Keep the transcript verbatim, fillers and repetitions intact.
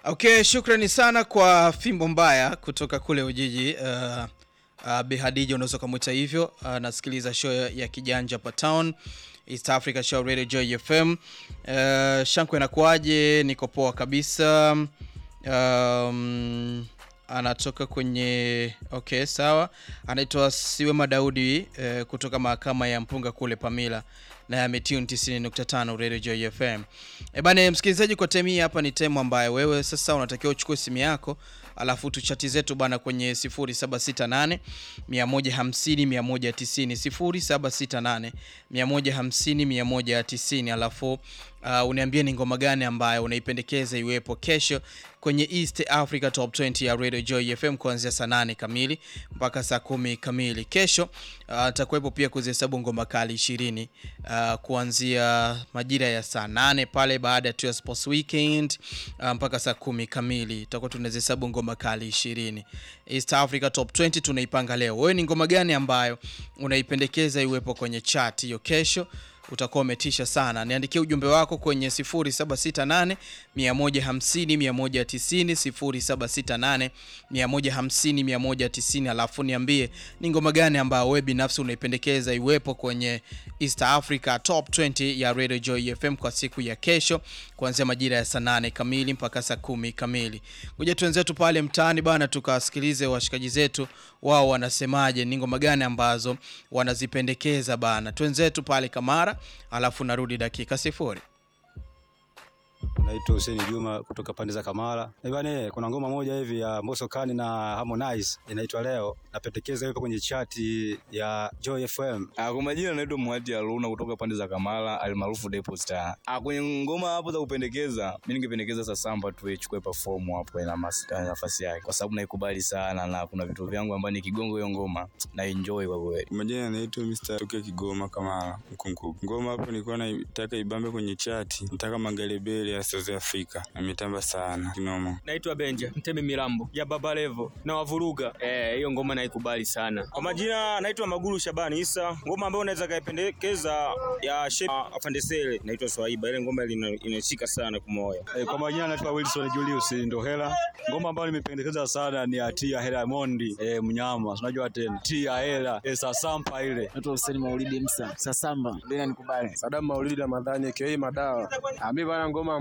Okay, shukrani sana kwa Fimbo Mbaya kutoka kule Ujiji. Uh, uh, Bihadija unaweza kumuita hivyo. Uh, nasikiliza show ya Kijanja pa Town, East Africa Show Radio Joy F M. Uh, Shanku inakuaje? Niko poa kabisa. Um, anatoka kwenye okay, sawa. Anaitwa Siwema Daudi uh, kutoka mahakama ya Mpunga kule Pamila. Na ya Metune tisini nukta tano Radio Joy F M. E bane msikilizaji, kwa temi hapa ni temu ambayo wewe sasa unatakiwa uchukue simu yako alafu tuchati zetu bana kwenye sifuri saba sita nane mia moja hamsini mia moja tisini sifuri saba sita nane mia moja hamsini mia moja tisini alafu uh, uniambie ni ngoma gani ambayo unaipendekeza iwepo kesho kwenye East Africa Top twenty ya Radio Joy F M kuanzia saa nane kamili mpaka saa kumi kamili. Kesho atakuwepo uh, pia kuzihesabu ngoma kali ishirini uh, kuanzia majira ya saa nane pale baada tu ya Sports Weekend uh, mpaka saa kumi kamili. Tutakuwa tunazihesabu ngoma kali ishirini. East Africa Top twenty tunaipanga leo. Wewe ni ngoma gani ambayo unaipendekeza iwepo kwenye chat hiyo kesho? Utakuwa umetisha sana. Niandikie ujumbe wako kwenye sifuri saba sita nane mia moja hamsini mia moja tisini sifuri saba sita nane mia moja hamsini mia moja tisini alafu niambie ni ngoma gani ambayo wewe binafsi unaipendekeza iwepo kwenye East Africa Top twenty ya Radio Joy F M kwa siku ya kesho kuanzia majira ya saa nane kamili mpaka saa kumi kamili. Ngoja tuenzetu pale mtaani bana tukasikilize washikaji zetu wao wanasemaje, ni ngoma gani ambazo wanazipendekeza bana. Tuenzetu pale Kamara alafu narudi dakika sifuri. Naitwa Hussein Juma kutoka pande za Kamara. Eh bwana, kuna ngoma moja hivi ya Mbosso Khan na Harmonize inaitwa Leo. Napendekeza ipo kwenye chati ya Joy F M. Ah, kwa majina naitwa Muhadi Aluna kutoka pande za Kamara almaarufu Depostar. Ah, kwenye ngoma hapo za kupendekeza, mimi ningependekeza Sasamba tu ichukue perform hapo ina nafasi yake kwa sababu naikubali sana na kuna vitu vyangu ambavyo ni kigongo hiyo ngoma na enjoy kwa kweli. Majina naitwa mister Tuke Kigoma Kamara Mkungu. Ngoma hapo nilikuwa nataka ibambe kwenye chati. Nataka Mangalebele ya South Africa. Ametamba sana kinoma. Naitwa Benja Mtemi Mirambo ya Baba Levo na Wavuruga. Eh, hiyo ngoma naikubali sana. Kwa majina naitwa Maguru Shabani Isa. Ngoma ambayo unaweza kaipendekeza ya Sheikh Afandesele naitwa Swaiba. Ile ngoma inashika sana kwa moyo. Eh, kwa majina naitwa Wilson Julius Ndohela. Ngoma ambayo nimependekeza sana ni Atia Hela Mondi eh Mnyama. Unajua tena Tia Hela eh Sasamba ile. Naitwa Hussein Maulidi Msa. Sasamba ndio nikubali. Sadam Maulidi Ramadhani K Madawa. Mimi bana ngoma